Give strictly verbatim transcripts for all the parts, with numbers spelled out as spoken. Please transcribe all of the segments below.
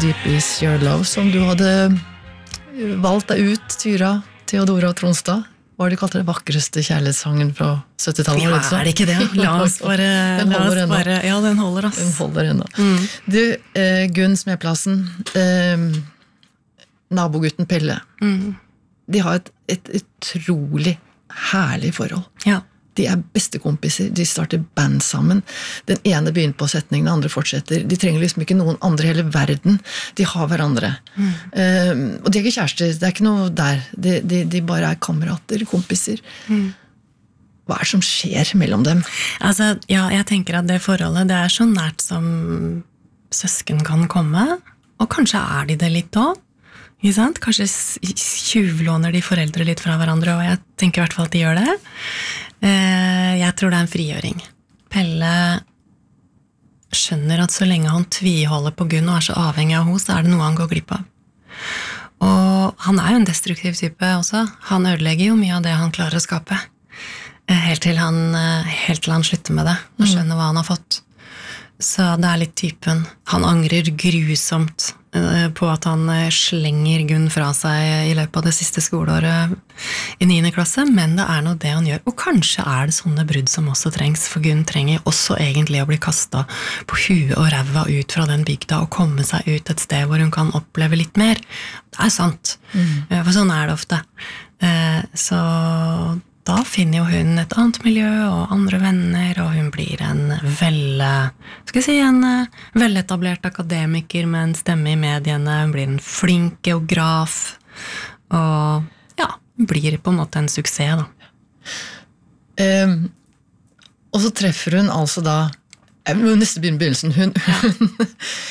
Deep Is Your Love, som du hadde valgt deg ut, Tyra Theodora Tronstad. Hva har du kalt det? Vakreste kjærlighetssangen fra syttitallet? Ja, er det ikke det? La oss bare... Den la oss holder ennå. bare ja, den holder, ass. Den holder ennå. Mm. Du, eh, Gunn Smedplassen, eh, nabogutten Pelle, Mm. de har et, et utrolig herlig forhold. Ja. De er bestekompiser, de starter band sammen. Den ene begynner på setningen, den andre fortsetter. De trenger liksom ikke noen andre i hele verden. De har hverandre. Mm. Um, og de er ikke kjærester, det er ikke noe der. De, de, de bare er kamerater, kompiser. Mm. Hva er det som skjer mellom dem? Altså, ja, jeg tenker at det forholdet, det er så nært som søsken kan komme. Og kanskje er de det litt også. Ikke sant? Kanskje tjuvlåner de foreldre litt fra hverandre, og jeg tenker i hvert fall at de gjør det. Jeg tror det er en frigjøring. Pelle skjønner at så lenge han tviholder på Gunn og er så avhengig av henne, så er det noe han går glipp av. Og han er jo en destruktiv type også. Han ødelegger jo mye av det han klarer å skape. Helt til han, helt til han slutter med det, og skjønner hva han har fått. Så det er litt typen. Han angrer grusomt på at han slenger Gunn fra seg i løpet av det siste skoleåret i niende klasse, men det er noe det han gjør. Og kanskje er det sånne brudd som også trengs, for Gunn trenger også egentlig å bli kastet på huet og ræva ut fra den bygda og komme seg ut et sted hvor hun kan oppleve litt mer. Det er sant, mm. for sånn er det ofte. Så da finner jo hun et annet miljø og andre venner, og hun blir en vel, skal jeg si, en veletablert akademiker med en stemme i mediene. Hun blir en flink geograf, og ja, hun blir på en måte en suksess da. Um, og så treffer hun altså da, jeg må nesten begynne begynnelsen, hun... Ja.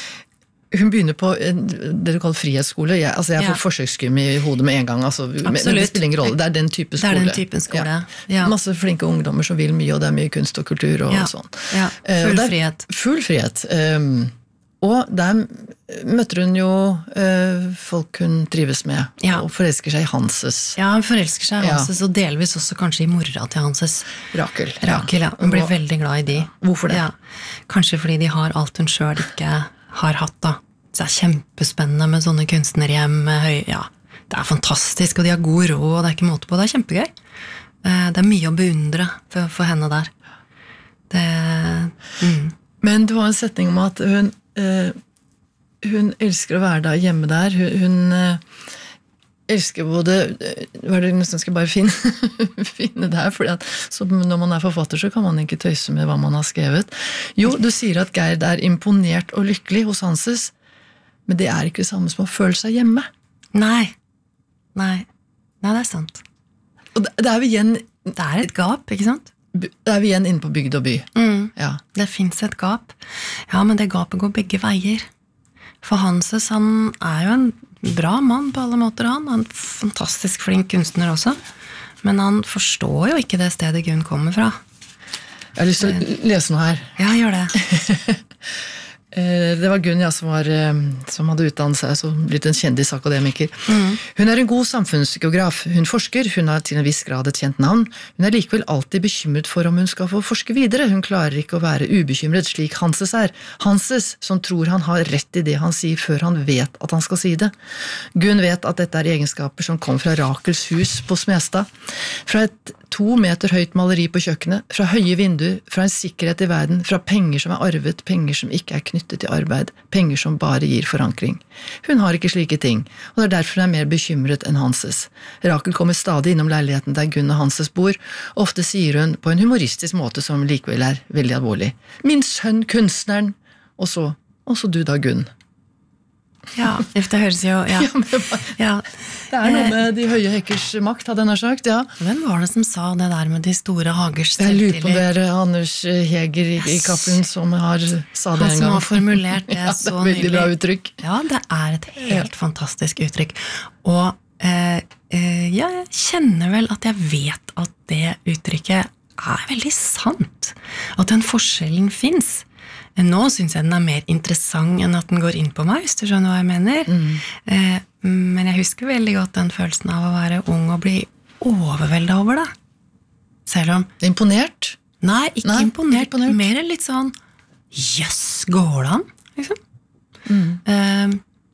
Hun begynner på det du kaller frihetsskole. Jeg, altså jeg får ja. forsøksgym i hodet med en gang. Altså, men det spiller ingen rolle. Det er den type skole. Det er den typen skole, ja. Ja. Masse flinke ungdommer som vil mye, og det er mye kunst og kultur og ja. sånn. Ja. Full frihet. Full frihet. Um, og der møter hun jo uh, folk hun trives med, ja. og forelsker seg i Hanses. Ja, hun forelsker seg i Hanses, ja. og delvis også kanskje i mora til Hanses. Rakel. Rakel, ja. Hun blir og, veldig glad i de. Hvorfor det? Ja. Kanskje fordi de har alt hun selv ikke har hatt da. Så det er kjempespennende med sånne kunstnerhjem. Ja, det er fantastisk, og de har god råd, og det er ikke måte på. Det er kjempegøy. Det er mye å beundre for, for henne der. Det, mm. Men du har en setning om at hun, uh, hun elsker å være der hjemme der. Hun, hun uh, elsker både, hva er det nesten skal bare finne, finne der, fordi at så når man er forfatter så kan man ikke tøyse med hva man har skrevet. Jo, du sier at Gerd er imponert og lykkelig hos Hanses, men det er ikke det samme som å føle seg hjemme. Nei, nei, nei, det er sant. Og det er vi igjen... Det er et gap, ikke sant? Det er vi igjen inne på bygd og by. Mm. Ja. Det finnes et gap. Ja, men det gapet går begge veier. For Hanses, han er jo en bra mann på alle måter, han. Han er en fantastisk flink kunstner også. Men han forstår jo ikke det stedet Gunn kommer fra. Jeg har lyst til å lese noe her. Ja, gjør det. Det var Gunn, ja, som, var, som hadde utdannet seg, så blitt en kjendisakademiker. Mm. Hun er en god samfunnsgeograf. Hun forsker, hun har til en viss grad et kjent navn. Hun er likevel alltid bekymret for om hun skal få forske videre. Hun klarer ikke å være ubekymret slik Hanses er. Hanses, som tror han har rett i det han sier før han vet at han skal si det. Gunn vet at dette er egenskaper som kom fra Rakels hus på Smestad. Fra et to meter høyt maleri på kjøkkenet, fra høye vinduer, fra en sikkerhet i verden, fra penger som er arvet, penger som ikke er knyttet til arbeid, penger som bare gir forankring. Hun har ikke slike ting, og det er derfor hun er mer bekymret enn Hanses. Rakel kommer stadig innom leiligheten der Gunn og Hanses bor, ofte sier hun på en humoristisk måte som likevel er veldig alvorlig. Min sønn, kunstneren, og så, og så du da, Gunn. Ja, det høres jo, ja. Ja, det, var, ja. Det er noe med de høye hekkers makt, hadde jeg sagt, ja. Hvem var det som sa det der med de store hagers selvtillit? Jeg lurer på det er Anders Heger i, i Kappelen som har sa det en gang. Han som har formulert det, ja, det så veldig nydelig. Bra uttrykk. Ja, det er et helt ja. fantastisk uttrykk. Og eh, eh, jeg kjenner vel at jeg vet at det uttrykket er veldig sant. At den forskjellen finnes. Nå synes jeg den er mer interessant enn at den går inn på meg, hvis du skjønner hva jeg mener. Mm. Eh, men jeg husker veldig godt den følelsen av å være ung og bli overveldet over det. Selv om... Imponert? Nei, ikke Nei, imponert. imponert. Mer litt sånn, jøss, går det an? Liksom. Mm. Eh,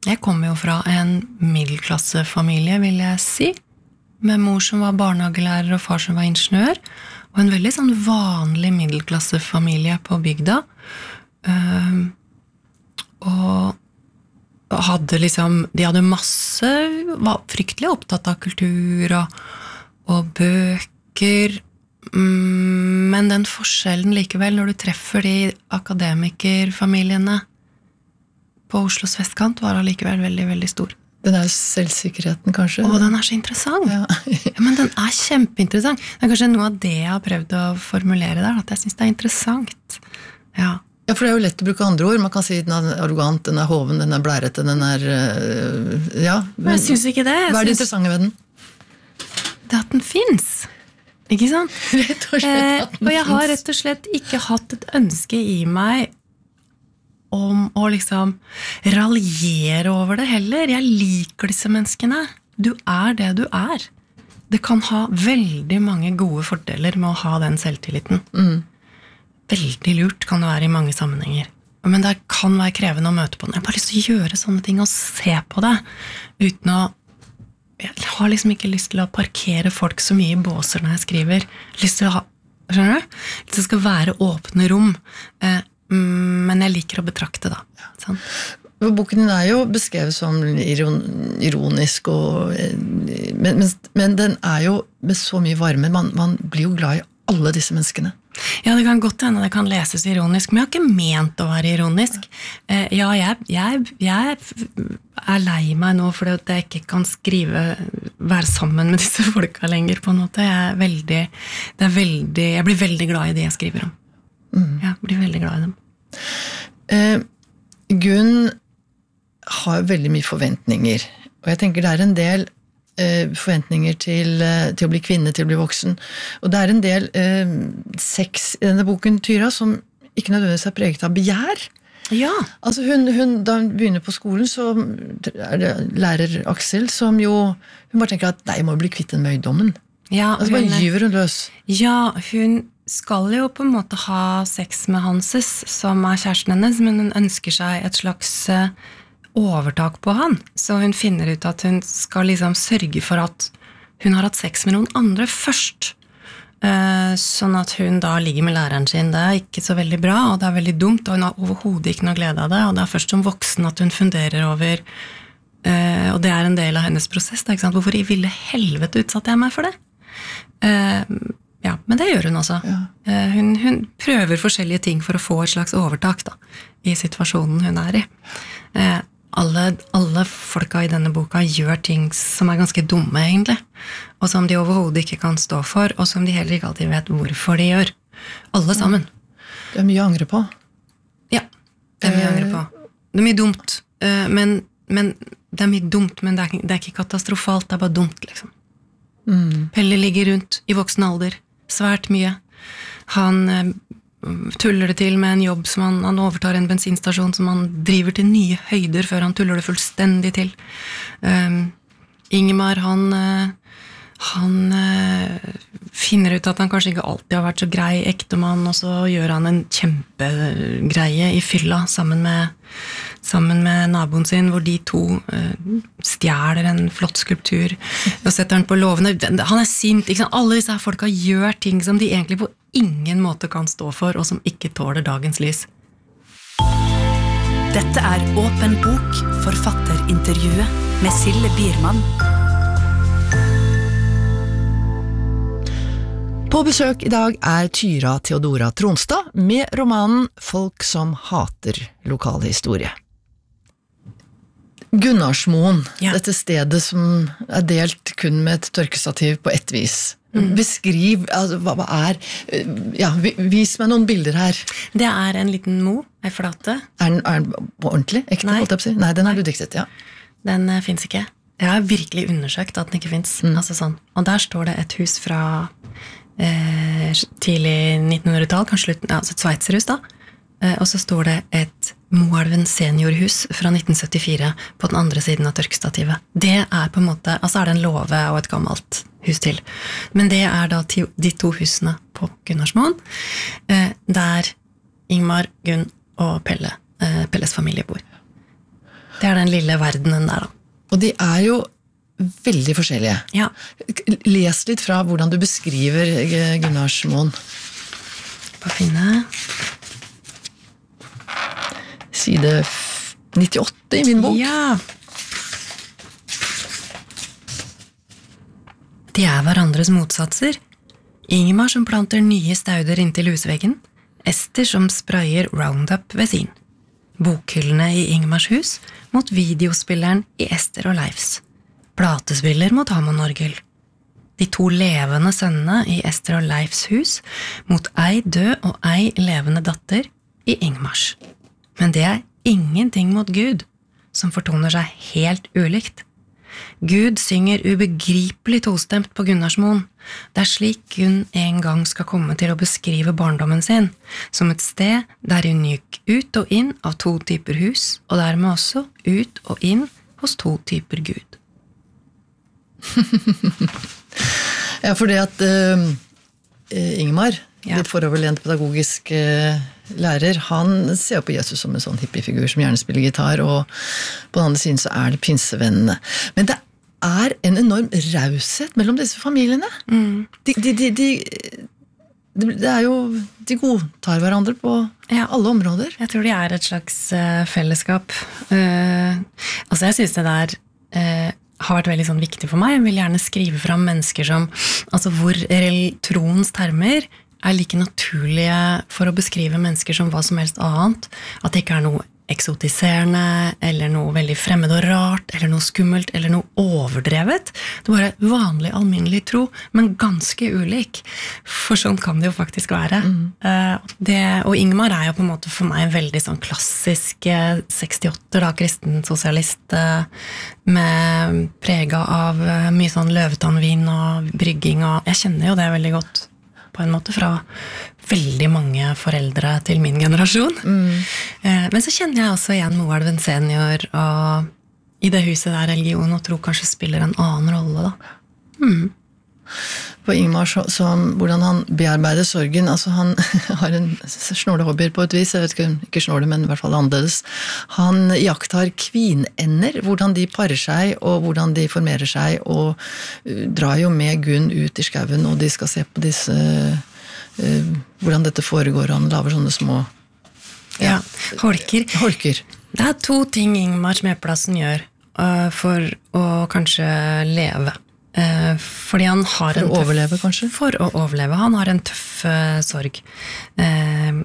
Jeg kommer jo fra en middelklassefamilie, vil jeg si, med mor som var barnehagelærer og far som var ingeniør, og en veldig sånn vanlig middelklassefamilie på bygda. Uh, og hadde liksom, de hadde masse, var fryktelig opptatt av kultur og, og bøker, mm, men den forskjellen likevel, når du treffer de akademikerfamiliene på Oslos vestkant, var allikevel veldig, veldig stor. Den er selvsikkerheten, kanskje? Å, den er så interessant. Ja. Ja, men den er kjempeinteressant. Det er kanskje noe av det jeg har prøvd å formulere der, at jeg synes det er interessant. Ja. Ja, for det er jo lett å bruke andre ord. Man kan si den er arrogant, den er hoven, den er blærete, den er... Ja. Men, men jeg synes ikke det. Jeg hva er det synes... interessante ved den? Det at den finnes. Ikke sant? Rett og slett at den eh, og jeg har finnes. rett og slett ikke hatt et ønske i meg om å liksom raljere over det heller. Jeg liker disse menneskene. Du er det du er. Det kan ha veldig mange gode fordeler med å ha den selvtilliten. Mm. Veldig lurt kan det være i mange sammenhenger. Men det kan være krevende å møte på den. Jeg har bare lyst til å gjøre sånne ting og se på det, uten å... Jeg har liksom ikke lyst til å parkere folk så mye i båser når jeg skriver. Lyst til å ha... Skjønner du? Det skal være åpne rom. Eh, men jeg liker å betrakte da. Sånn. Boken din er jo beskrevet som iron, ironisk, og, men, men, men den er jo med så mye varme. Man, man blir jo glad i alle disse menneskene. Ja, det kan godt hende det kan leses ironisk, men jeg har ikke ment å være ironisk. Ja, jeg, jeg, jeg er lei meg nå fordi at jeg ikke kan skrive, være sammen med disse folka lenger på en måte. Jeg er veldig, det er veldig, jeg blir veldig glad i det jeg skriver om. Mm. Jeg blir veldig glad i dem. Eh, Gunn har veldig mye forventninger, og jeg tenker det er en del forventninger til, til å bli kvinne, til å bli voksen. Og det er en del eh, sex i denne boken, Tyra, som ikke nødvendigvis er preget av begjær. Ja. Altså hun, hun, da hun begynner på skolen, så er det lærer Aksel som jo, hun bare tenker at nei, jeg må bli kvitt den møydommen. Ja, altså bare gyver hun løs. Ja, hun skal jo på en måte ha sex med Hanses, som er kjæresten hennes, men hun ønsker seg et slags overtak på han, så hun finner ut at hun skal liksom sørge for at hun har hatt sex med noen andre først, sånn at hun da ligger med læreren sin. Det er ikke så veldig bra, og det er veldig dumt, og hun har overhodet ikke noe glede av det, og det er først som voksen at hun funderer over, og det er en del av hennes prosess, da, ikke sant? Hvorfor i ville helvete utsatte jeg meg for det? Ja, men det gjør hun altså. Ja. Hun, hun prøver forskjellige ting for å få et slags overtak da, i situasjonen hun er i. Alle, alle folka i denne boka gjør ting som er ganske dumme egentlig, og som de overhodet ikke kan stå for, og som de heller ikke alltid vet hvorfor de gjør. Alle sammen. Det er mye å angre på. Ja, det er mye å angre på. Det er mye dumt, men, men det er mye dumt, men det er, det er ikke katastrofalt, det er bare dumt, liksom. Mm. Pelle ligger rundt i voksen alder, svært mye. Han tuller det til med en jobb som han, han overtar en bensinstasjon som han driver til nye høyder før han tuller det fullstendig til. Um, Ingemar, han, uh, han uh, finner ut at han kanskje ikke alltid har vært så grei ektemann, og så gjør han en kjempegreie i fylla sammen med, sammen med naboen sin, hvor de to uh, stjeler en flott skulptur og setter den på låvene. Han er sint, ikke sant? Alle disse her folka gjør ting som de egentlig på ingen måte kan stå for, og som ikke tåler dagens lys. Dette er Åpen bok, forfatterintervjuet med Sille Biermann. På besøk i dag er Tyra Theodora Tronstad med romanen Folk som hater lokalhistorie. Gunnarsmoen, ja. Dette stedet som er delt kun med et tørkestativ på ett vis. Mm. Beskriv, altså, hva, hva er, ja, vis meg noen bilder her. Det er en liten mo, en flate. Er den, er den ordentlig? Ekte, Nei. Holdt jeg på å si? Nei, den har du diktet, ja. Den uh, finnes ikke. Jeg har virkelig undersøkt at den ikke finnes. Mm. Altså sånn. Og der står det et hus fra eh, tidlig nittenhundretall, kanskje slutt, altså et sveitserhus da. Eh, og så står det et Moelven seniorhus fra nitten syttifire på den andre siden av tørkestativet. Det er på en måte, altså er det en låve og et gammelt hus til. Men det er da de to husene på Gunnarsmoen, eh, der Ingmar, Gunn og Pelle, eh, Pelles familie bor. Det er den lille verdenen der, da. Og de er jo veldig forskjellige. Ja. Les litt fra hvordan du beskriver Gunnarsmoen. På finne. Side nittiåtte i min bok. Ja. De er hverandres motsatser. Ingmar som planter nye stauder inntil husveggen. Ester som sprayer Roundup ved sin. Bokhyllene i Ingmars hus mot videospilleren i Ester og Leifs. Platespiller mot Hammond-orgel. De to levende sønnene i Ester og Leifs hus mot ei død og ei levende datter i Ingmars. Men det er ingenting mot Gud, som fortoner seg helt ulikt. Gud synger ubegripelig tostemt på Gunnarsmoen. Det er slik Gunn en gang skal komme til å beskrive barndommen sin, som et sted der hun gikk ut og inn av to typer hus, og dermed også ut og inn hos to typer Gud. Ja, fordi at uh, Ingmar, ja. litt foroverlent pedagogisk uh, lærer, han ser på Jesus som en sånn hippiefigur som gjerne spiller gitar, og på den andre siden så er det pinsevennene. Men det er en enorm raushet mellom disse familiene. Mm. De, de, de, de, det er jo, de godtar hverandre på ja. alle områder. Jeg tror de er et slags uh, fellesskap. Uh, altså jeg synes det der uh, har vært veldig sånn viktig for meg. Jeg vil gjerne skrive fram mennesker som, altså hvor troens termer er like naturlige for å beskrive mennesker som hva som helst annet. At det ikke er noe eksotiserende, eller noe veldig fremmed og rart, eller noe skummelt, eller noe overdrevet. Det er bare vanlig, alminnelig tro, men ganske ulik. For sånn kan det jo faktisk være. Mm. Uh, det, og Ingmar er jo på en måte for meg en veldig sånn klassisk uh, sekstiåtte, da, kristen sosialist, uh, med prega av uh, mye sånn løvetannvin og brygging, og jeg kjenner jo det veldig godt på en måte fra veldig mange foreldre til min generasjon. Mm. Eh, men så kjenner jeg også igjen Moelven senior, og i det huset der religion og tro kanskje spiller en annen rolle da. Mm. På Ingmar, så, som, hvordan han bearbeider sorgen, altså han har en snålehobbyer på et vis, jeg vet ikke, ikke snåle, men i hvert fall annerledes. Han jaktar kvinender, hvordan de parer seg, og hvordan de formerer seg, og uh, drar jo med Gunn ut i skauen, og de skal se på disse, uh, hvordan dette foregår, og han laver sånne små ja, ja holker. holker. Det er to ting Ingmar Smedplassen gjør uh, for å kanskje leve. Fordi han har for en å tøff, overleve, kanskje? For å overleve. Han har en tøff uh, sorg. Uh,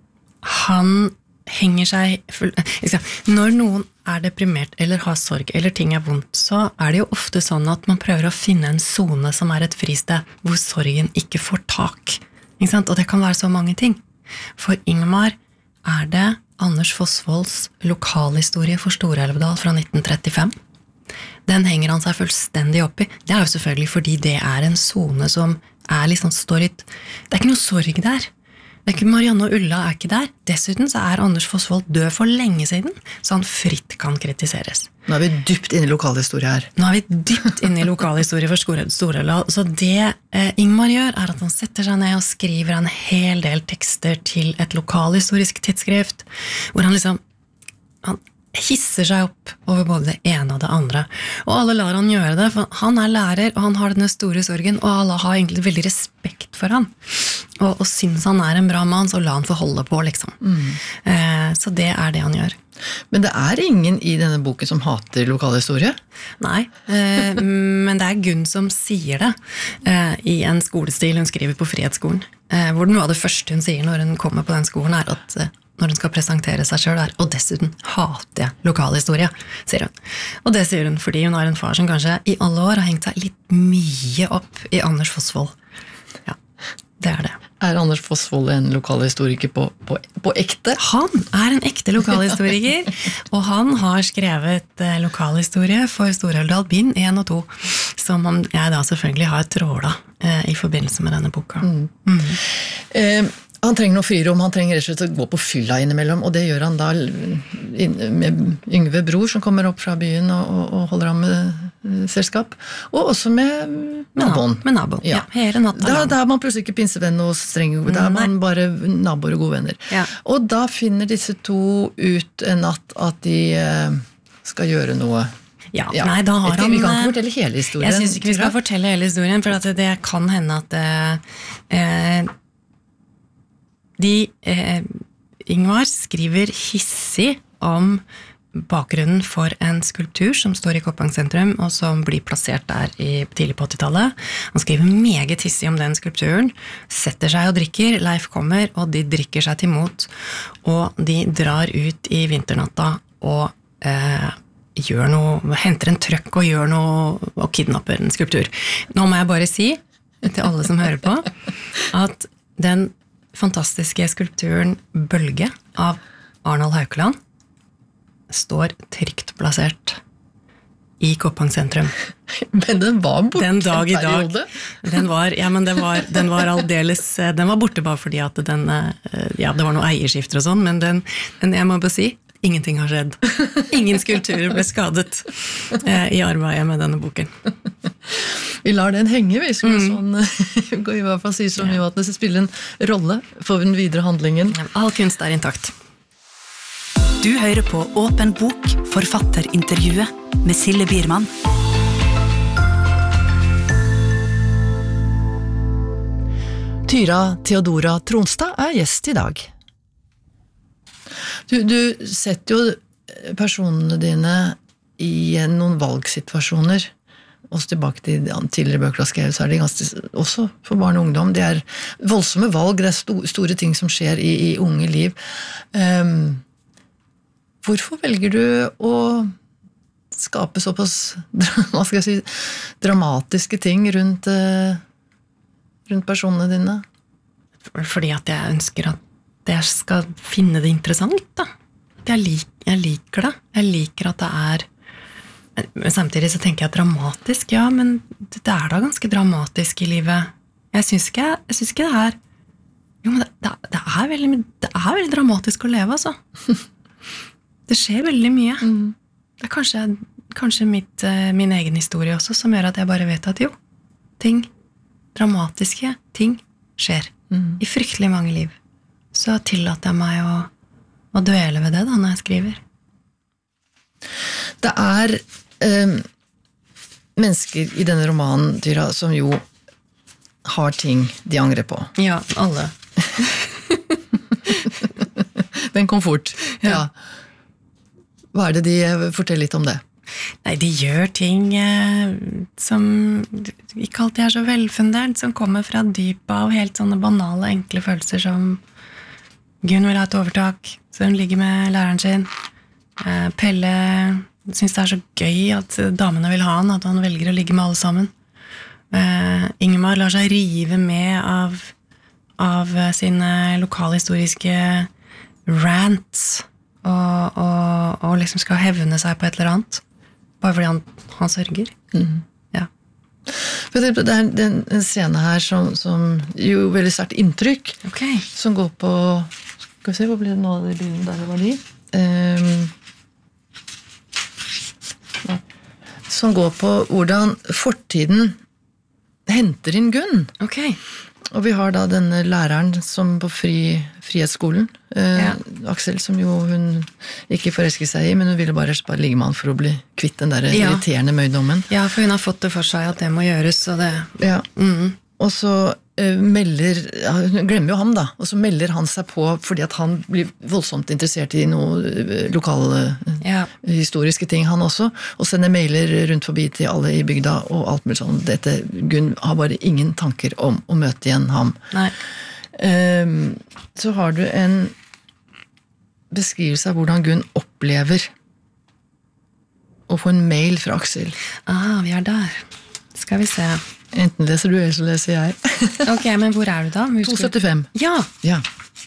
han henger seg full, uh, når noen er deprimert eller har sorg, eller ting er vondt, så er det jo ofte sånn at man prøver å finne en zone som er et fristed, hvor sorgen ikke får tak. Ikke sant? Og det kan være så mange ting. For Ingmar er det Anders Fossvolds lokalhistorie for Stor-Elvdal fra nitten trettifem. Den henger han seg fullstendig opp i. Det er jo selvfølgelig fordi det er en zone som er liksom står i... Det er ikke noe sorg der. Det er ikke Marianne og Ulla er ikke der. Dessuten så er Anders Fossvold død for lenge siden, så han fritt kan kritiseres. Nå er vi dypt inne i lokalhistorie her. Nå er vi dypt inne i lokalhistorie for Stor-Elvdal. Så det eh, Ingmar gjør, er at han setter seg ned og skriver en hel del tekster til et lokalhistorisk tidsskrift, hvor han liksom... Han, hisser seg opp over både det ene og det andre. Og alle lar han gjøre det, for han er lærer, og han har denne store sorgen, og alle har egentlig veldig respekt for han. Og, og synes han er en bra mann, så la han få holde på, liksom. Mm. Eh, så det er det han gjør. Men det er ingen i denne boken som hater lokalhistorie? Nei, eh, men det er Gunn som sier det eh, i en skolestil hun skriver på Frihetsskolen, eh, hvor noe av det første hun sier når hun kommer på den skolen er at eh, når hun skal presentere seg selv der, og dessuten hater jeg lokalhistorie, sier hun. Og det sier hun fordi hun har en far som kanskje i alle år har hengt seg litt mye opp i Anders Fossvold. Ja, det er det. Er Anders Fossvold en lokalhistoriker på, på, på ekte? Han er en ekte lokalhistoriker, og han har skrevet eh, lokalhistorie for Stor-Elvdal bind én og to, som jeg da selvfølgelig har tråla eh, i forbindelse med denne boka. Mm. Mm. Eh, Han trenger noe frirom, han trenger rett og slett å gå på fylla innimellom, og det gjør han da med Yngve Bror, som kommer opp fra byen og, og, og holder ham med selskap, og også med, med naboen. Med naboen, ja. ja hele natta. Da, da er man plutselig ikke pinsevenn og streng, da er man bare naboer og gode venner. Ja. Og da finner disse to ut en natt at de skal gjøre noe. Ja, ja. Nei, da har ikke, han... Vi kan ikke fortelle hele historien. Jeg synes ikke vi skal fortelle hele historien, for at det kan hende at eh, de, eh, Ingvar skriver hissig om bakgrunnen for en skulptur som står i Koppang sentrum, og som blir plassert der i tidlig på åttitallet. Han skriver meget hissig om den skulpturen, setter seg og drikker, Leif kommer, og de drikker seg til mot, og de drar ut i vinternatta og eh, gjør noe, henter en trøkk og gjør noe, og kidnapper en skulptur. Nå må jeg bare si, til alle som hører på, at den fantastiske skulpturen Bølge av Arnold Haukeland står trygt plassert i Koppang sentrum. Men den var borte den dag i en dag. periode. Den var, ja, men den var, den var aldeles, den var borte bare fordi at den, ja, det var noe eierskifter og sånn, men den, den jeg må bare si, ingenting har skjedd. Ingen skulpturer ble skadet eh, i arbeidet med denne boken. Vi lar den henge, vi skal mm. sånn, gå i hvert fall si så mye at det spiller en rolle for den videre handlingen. All kunst er intakt. Du hører på Åpen bok, forfatterintervjuet med Sille Biermann. Tyra Theodora Tronstad er gjest i dag. Du, du setter jo personene dine i noen valgsituasjoner. Også tilbake til tidligere bøker og skrevet, så er det ganske, også for barn og ungdom. Det er voldsomme valg, det er sto, store ting som skjer i, i unge liv. Um, hvorfor velger du å skape såpass hva skal jeg si, dramatiske ting rundt, uh, rundt personene dine? Fordi at jeg ønsker at jeg skal finne det interessant, da. Jeg, lik, jeg liker det. Jeg liker at det er... Men samtidig så tenker jeg dramatisk, ja, men det er da ganske dramatisk i livet. Jeg synes ikke, jeg synes ikke det er... Jo, men det, det, det, er veldig, det er veldig dramatisk å leve, altså. Det skjer veldig mye. Mm. Det er kanskje, kanskje mitt, min egen historie også, som gjør at jeg bare vet at jo, ting, dramatiske ting skjer. Mm. I fryktelig mange liv. Så tillater jeg meg å, å dvele ved det da, når jeg skriver. Det er eh, mennesker i denne romanen, Tyra, som jo har ting de angrer på. Ja, alle. Den kom fort. Ja. Hva er det de forteller litt om det? Nei, de gjør ting eh, som ikke alltid er så velfundert, som kommer fra dypet av helt sånne banale, enkle følelser som Gunn vil ha et overtak, så hun ligger med læreren sin. Eh, Pelle synes det er så gøy at damene vil ha han, at han velger å ligge med alle sammen. Eh, Ingemar lar seg rive med av, av sine lokalhistoriske rants, og, og, og liksom skal hevne seg på et eller annet, bare fordi han, han sørger. Mm. Ja. Det er en scene her som, som jo veldig sterkt inntrykk, okay. Som går på, skal vi se, hva blir det nå av de bildene der, var de? Um, ja. Som går på hvordan fortiden henter inn Gunn. Ok. Og vi har da denne læreren som på fri, Frihetsskolen, eh, ja. Aksel, som jo hun ikke forelsket seg i, men hun ville bare, bare ligge med han for å bli kvitt den der ja. Irriterende møydommen. Ja, for hun har fått det for seg at det må gjøres, og det... Ja, mm. og så eh, melder, ja, hun glemmer jo ham da, og så melder han seg på fordi at han blir voldsomt interessert i noe lokale ja. historiske ting han også, og sender mailer rundt forbi til alle i bygda, og alt mulig sånn. Dette, Gunn har bare ingen tanker om å møte igjen ham. Nei. Um, så har du en beskrivelse av hvordan Gunn opplever å få en mail fra Aksel. Ah, vi er der. Skal vi se. Enten leser du, eller så leser jeg. Ok, men hvor er du da? to syttifem. Ja. Ja.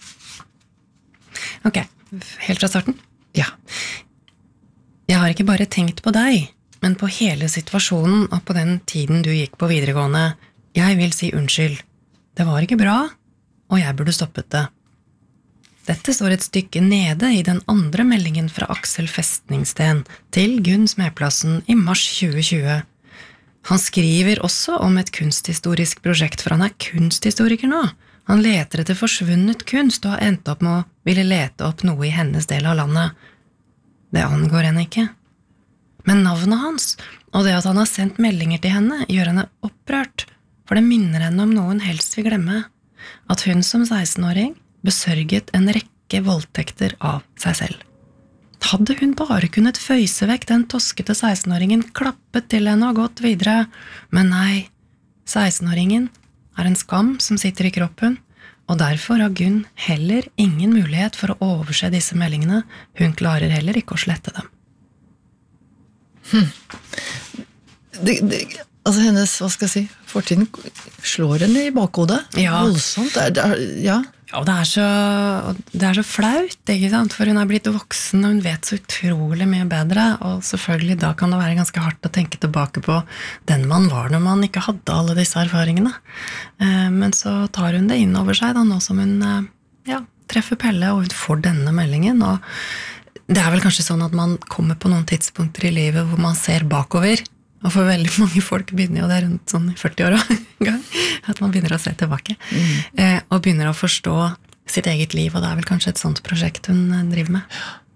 Ok, helt fra starten? Ja. Jeg har ikke bare tenkt på deg, men på hele situasjonen og på den tiden du gikk på videregående. Jeg vil si unnskyld. Det var ikke bra, og jeg burde stoppet det. Dette står et stykke nede i den andre meldingen fra Aksel Festningsten til Gunn Smedplassen i mars tjue tjue. Han skriver også om et kunsthistorisk prosjekt, for han er kunsthistoriker nå. Han leter etter forsvunnet kunst og har endt opp med å ville lete opp noe i hennes del av landet. Det angår henne ikke. Men navnet hans, og det at han har sendt meldinger til henne, gjør henne opprørt, for det minner henne om noe hun helst vil glemme, at hun som seksten-åring besørget en rekke voldtekter av seg selv. Hadde hun bare kunnet føyse vekk den toskete seksten-åringen, klappet til henne og gått videre, men nei, seksten-åringen er en skam som sitter i kroppen, og derfor har Gunn heller ingen mulighet for å overse disse meldingene. Hun klarer heller ikke å slette dem. Hm. Det, det, altså hennes, hva skal jeg si, fortiden slår henne i bakhodet. Ja. Voldsomt. Det er, det er, ja. Ja, det er, så, det er så flaut, ikke sant? For hun er blitt voksen, og hun vet så utrolig mye bedre, og selvfølgelig da kan det være ganske hardt å tenke tilbake på den man var når man ikke hadde alle disse erfaringene. Men så tar hun det inn over seg da, nå som hun ja, treffer Pelle, og hun får denne meldingen, og det er vel kanskje sånn at man kommer på noen tidspunkter i livet hvor man ser bakover, og for veldig mange folk begynner jo det rundt sånn førti år en gang, at man begynner å se tilbake, mm. eh, og begynner å forstå sitt eget liv, og det er vel kanskje et sånt prosjekt hun driver med.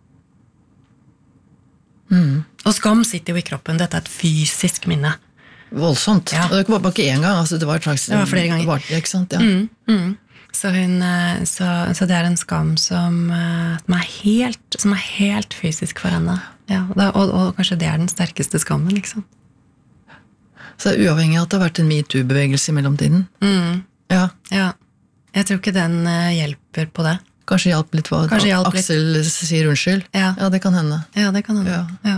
Mm. Og skam sitter jo i kroppen, dette er et fysisk minne. Voldsomt, ja. Og det var bare ikke en gang, altså det var et slags... Det var flere ganger. Det var, ikke sant, ja. Mm, mm. Så, hun, så, så det er en skam som, som, er, helt, som er helt fysisk for henne. Ja, og, og, og kanskje det er den sterkeste skammen, liksom. Så det er uavhengig av at det har vært en MeToo-bevegelse i mellomtiden. Mm. Ja. Ja. Jeg tror ikke den hjelper på det. Kanskje hjelp litt hva hjelp Aksel litt. sier unnskyld. Ja. Ja, det kan hende. Ja, det kan hende. Ja. Ja.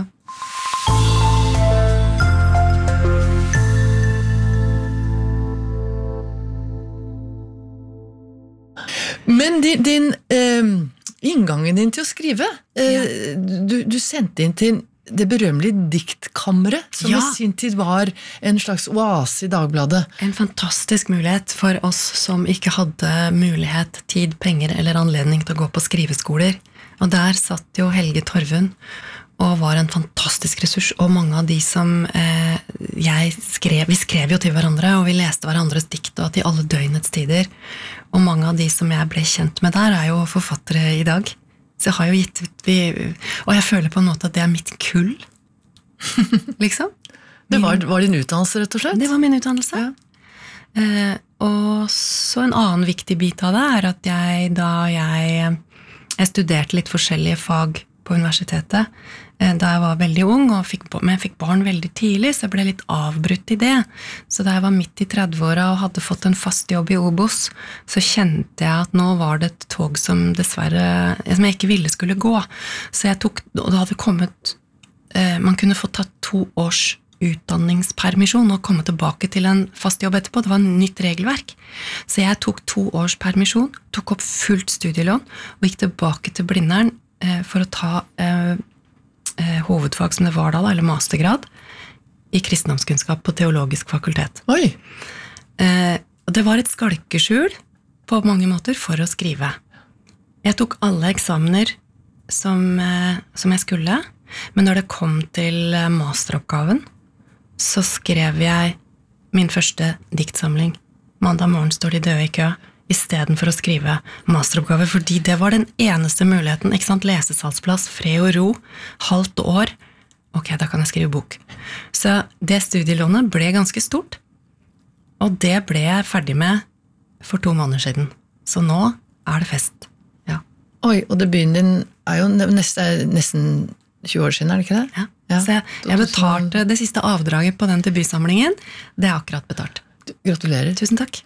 Men din, din eh, inngangen din til å skrive, eh, ja. du, du sendte inn til det berømmelige diktkammeret, som ja. I sin tid var en slags oase i Dagbladet. En fantastisk mulighet for oss som ikke hadde mulighet, tid, penger eller anledning til å gå på skriveskoler. Og der satt jo Helge Torvund og var en fantastisk ressurs, og mange av de som eh, jeg skrev, vi skrev jo til hverandre, og vi leste hverandres dikt og til alle døgnets tider, og mange av de som jeg ble kjent med der er jo forfattere i dag. Så jeg har jo gitt ut, vi, og jeg føler på en måte at det er mitt kull, liksom. Det var, var din utdannelse, rett og slett? Det var min utdannelse. Ja. Eh, og så en annen viktig bit av det er at jeg, da jeg, jeg studerte litt forskjellige fag på universitetet, da jeg var veldig ung, og fikk, men jeg fikk barn veldig tidlig, så jeg ble litt avbrutt i det. Så da jeg var midt i tredve-åra og hadde fått en fast jobb i Obos, så kjente jeg at nå var det et tog som dessverre, som jeg ikke ville skulle gå. Så jeg tok, og det hadde kommet, man kunne få tatt to års utdanningspermisjon og komme tilbake til en fast jobb etterpå. Det var en nytt regelverk. Så jeg tok to års permisjon, tok opp fullt studielån, og gikk tilbake til Blindern for å ta eh, hovedfag som det var da, eller mastergrad, i kristendomskunnskap på teologisk fakultet. Oi! Eh, og det var et skalkeskjul på mange måter for å skrive. Jeg tok alle eksamener som, eh, som jeg skulle, men når det kom til masteroppgaven, så skrev jeg min første diktsamling. Mandag morgen står de døde i kø, i stedet for å skrive masteroppgave, fordi det var den eneste muligheten, ikke sant, lesesalsplass, fred og ro, halvt år, ok, da kan jeg skrive bok. Så det studielånet ble ganske stort, og det ble jeg ferdig med for to måneder siden. Så nå er det fest, ja. Oi, og debuten din er jo nesten, nesten tjue år siden, er det ikke det? Ja, ja. Så jeg, jeg betalte det siste avdraget på den debutsamlingen, det er akkurat betalt. Gratulerer. Tusen takk.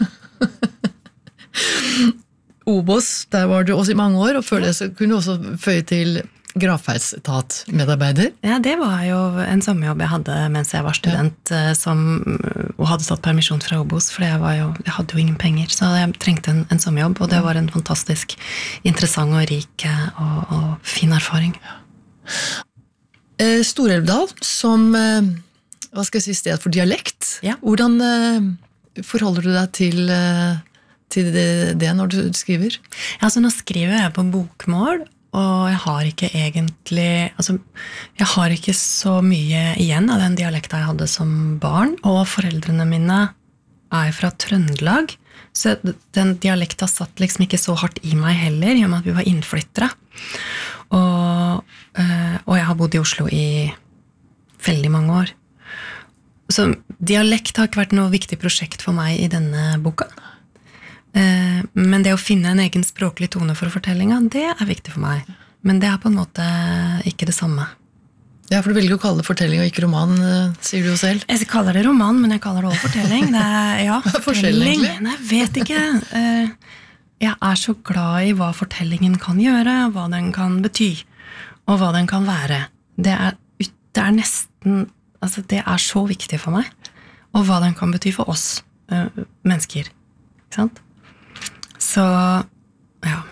Obos, der var du også i mange år, og før det så kunne du også føye til gravferdsetat-medarbeider. Ja, det var jo en sommerjobb jeg hadde mens jeg var student, ja. som, og hadde tatt permisjon fra Obos, for jeg, var jo, jeg hadde jo ingen penger, så jeg trengte en, en sommerjobb, og det var en fantastisk interessant og rik og, og fin erfaring. Eh, Stor-Elvdal, som hva skal jeg si, sted for dialekt, ja. Hvordan eh, forholder du deg til eh, til det, det når du skriver? Ja, altså nå skriver jeg på bokmål, og jeg har ikke egentlig, altså, jeg har ikke så mye igjen av den dialekten jeg hadde som barn, og foreldrene mine er fra Trøndelag, så den dialekten satt liksom ikke så hardt i meg heller, i og med at vi var innflyttere. Og, og jeg har bodd i Oslo i veldig mange år. Så dialekt har ikke vært noe viktig prosjekt for meg i denne boka. Men det å finne en egen språklig tone for fortellinga, det er viktig for meg. Men det er på en måte ikke det samme. Ja, for du velger å kalle det fortelling og ikke roman, sier du jo selv. Jeg kaller det roman, men jeg kaller det også fortelling. Det er, ja, fortelling. Nei, jeg vet ikke. Jeg er så glad i hva fortellingen kan gjøre, hva den kan bety, og hva den kan være. Det er, det er nesten, altså det er så viktig for meg, og hva den kan bety for oss mennesker. Ikke sant? Så, ja.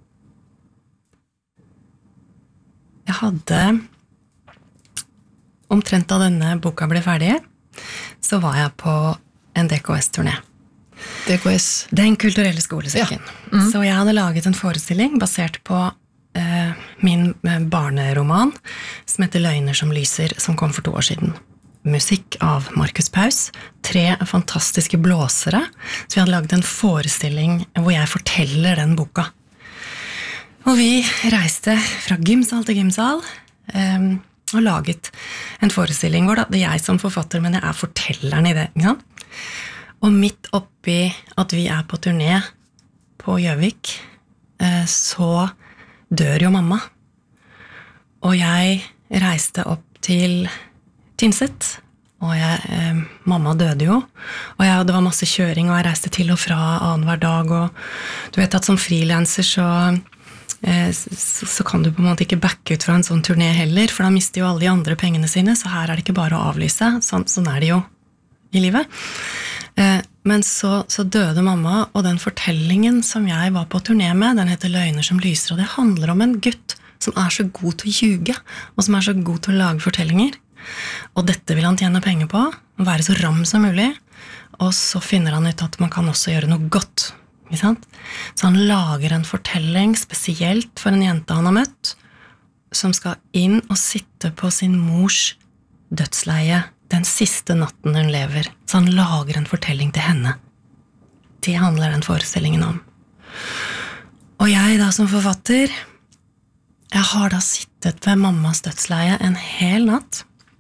Jeg hadde... Omtrent da denne boka ble ferdig, så var jeg på en D K S-turné. D K S? Den kulturelle skolesekken. Ja. Mm. Så jeg hadde laget en forestilling basert på eh, min barneroman, som heter Løgner som lyser, som kom for to år siden. Musikk av Markus Paus, tre fantastiske blåsere, så vi hadde laget en forestilling hvor jeg forteller den boka. Og vi reiste fra gymsal til gymsal, eh, og laget en forestilling hvor da, det er jeg som forfatter, men jeg er fortelleren i det, ikke sant? Og midt oppi at vi er på turné på Gjøvik, så dør jo mamma. Og jeg reiste opp til Tynset, og jeg, eh, mamma døde jo, og jeg, det var masse kjøring, og jeg reiste til og fra annen hver dag, og du vet at som freelancer så... Så, så kan du på en måte ikke backe ut fra en sånn turné heller, for da mister jo alle de andre pengene sine, så her er det ikke bare å avlyse, sånn, sånn er det jo i livet. Men så, så døde mamma, og den fortellingen som jeg var på turné med, den heter Løgner som lyser, og det handler om en gutt som er så god til å ljuge, og som er så god til å lage fortellinger. Og dette vil han tjene penger på, og være så ram som mulig, og så finner han ut at man kan også gjøre noe godt. Ikke sant? Så han lager en fortelling spesielt for en jente han har møtt, som skal inn og sitte på sin mors dødsleie den siste natten hun lever. Så han lager en fortelling til henne. Det handler den forestillingen om. Og jeg da som forfatter, jeg har da sittet ved mammas dødsleie en hel natt,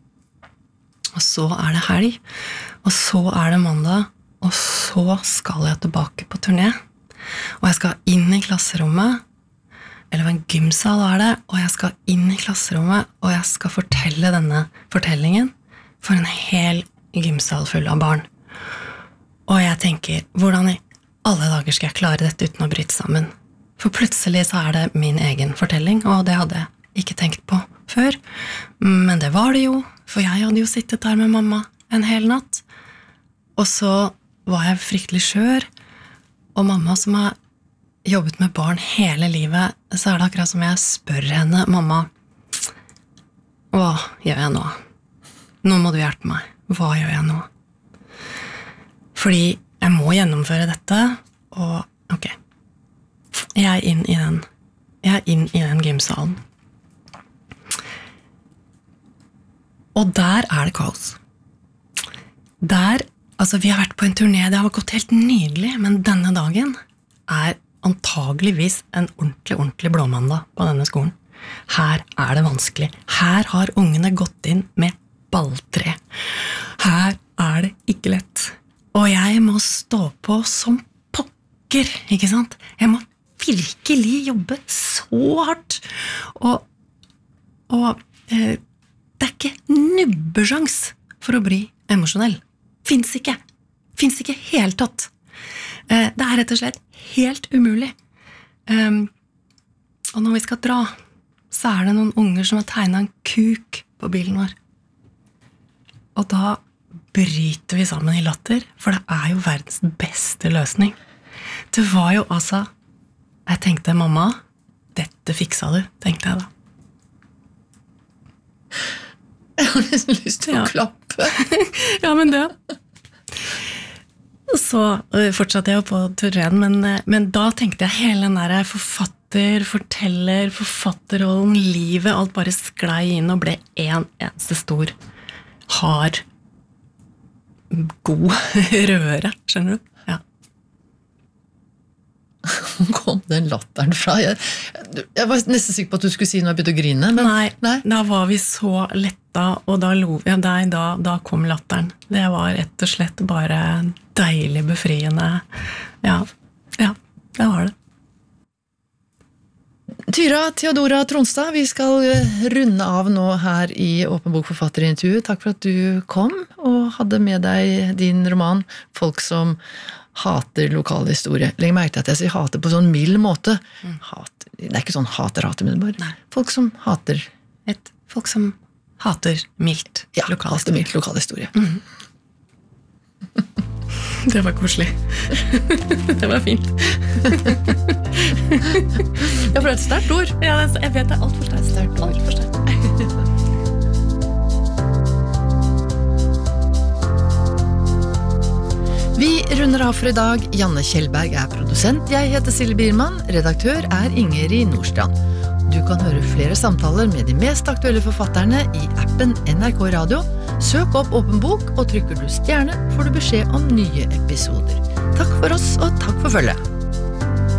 og så er det helg, og så er det mandag, og så skal jeg tilbake på turné, og jeg skal inn i klasserommet, eller en gymsal er det, og jeg skal inn i klasserommet, og jeg skal fortelle denne fortellingen for en hel gymsal full av barn. Og jeg tenker, hvordan i alle dager skal jeg klare dette uten å bryte sammen? For plutselig så er det min egen fortelling, og det hadde jeg ikke tenkt på før, men det var det jo, for jeg hadde jo sittet der med mamma en hel natt, og så var jeg fryktelig skjør, og mamma som har jobbet med barn hele livet, så er det akkurat som jeg spør henne, mamma, hva gjør jeg nå? Nå må du hjelpe meg. Hva gjør jeg nå? Fordi jeg må gjennomføre dette, og ok, jeg er inn i den, jeg er inn i den gymsalen. Og der er det kaos. Der Altså, vi har vært på en turné, det har gått helt nydelig, men denne dagen er antageligvis en ordentlig, ordentlig blåmandag på denne skolen. Her er det vanskelig. Her har ungene gått inn med balltre. Her er det ikke lett. Og jeg må stå på som pokker, ikke sant? Jeg må virkelig jobbe så hardt. Og, og eh, det er ikke nubbesjans for å bli emosjonell. Finns ikke. Finns ikke helt tatt. Eh, det er rett og slett helt umulig. Um, og når vi skal dra, så er det noen unger som har tegnet en kuk på bilen vår. Og da bryter vi sammen i latter, for det er jo verdens beste løsning. Det var jo altså, jeg tenkte, mamma, dette fiksa du, tenkte jeg da. Jeg har nesten lyst til å ja. klappe. Ja, men det. Så fortsatte jeg jo på turnéen, men, men da tenkte jeg hele den der forfatter, forteller, forfatterrollen, livet, alt bare sklei inn og ble en eneste stor, hard, god røre, skjønner du? Ja. Hvor kom den latteren fra? Jeg, jeg var nesten sikker på at du skulle si noe jeg begynte å grine. Men, nei, nei, da var vi så letta, og da, lo, ja, der, da, da kom latteren. Det var rett og slett bare deilig befriende. Ja, ja, det var det. Tyra Theodora Tronstad, vi skal runde av nå her i Åpen bok forfatterintervju. Takk for at du kom og hadde med deg din roman Folk som hater lokalhistorie. Legg merke til at jeg sier hater på sånn mild måte. Mm. Hat, det er ikke sånn hater-hater, men bare Nei. Folk som hater. Et folk som hater mildt ja, lokalhistorie. Hater mildt lokalhistorie. Mm. Det var koselig. Det var fint. Ja, for det er et sterkt ord. Ja, jeg vet det er alt for sterkt. Sterkt ord. Alt for sterkt. Vi runder av for i dag. Janne Kjellberg er produsent. Jeg heter Silje Biermann. Redaktør er Ingrid Nordstrand. Du kan høre flere samtaler med de mest aktuelle forfatterne i appen N R K Radio. Søk opp Åpen bok, og trykker du stjerne, får du beskjed om nye episoder. Takk for oss, og takk for følget.